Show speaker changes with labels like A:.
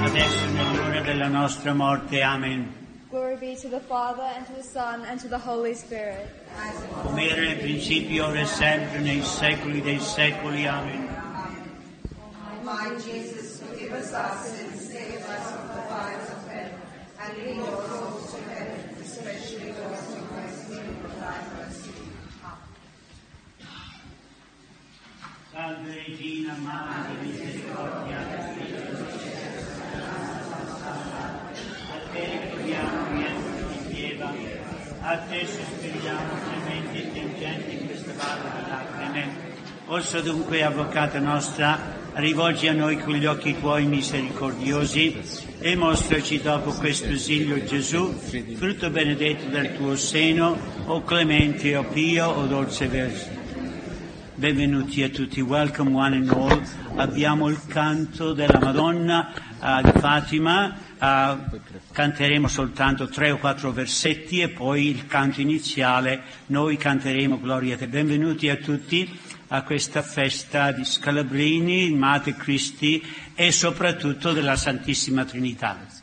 A: adesso e nell'ora della nostra morte. Amen.
B: Glory be to the Father, and to the Son, and to the Holy Spirit.
A: Come era nel principio, ora e sempre, nei secoli dei secoli. Amen.
C: My Jesus, forgive us our sins, save us from the fires of hell, and lead all souls to heaven, especially those who most need of thy mercy.
A: Salve Regina, Madre di misericordia, a te chiediamo di pieva, a te sospiriamo clementi e tangenti in questa valle di lacrime. Orso dunque, Avvocata nostra, rivolgi a noi con gli occhi tuoi misericordiosi e mostraci dopo questo esilio Gesù, frutto benedetto del tuo seno, o clemente, o pio, o dolce Vergine. Benvenuti a tutti, welcome one and all. Abbiamo il canto della Madonna di Fatima, canteremo soltanto 3 o 4 versetti e poi il canto iniziale, noi canteremo Gloria a te. Benvenuti a tutti a questa festa di Scalabrini, Mater Christi e soprattutto della Santissima Trinità.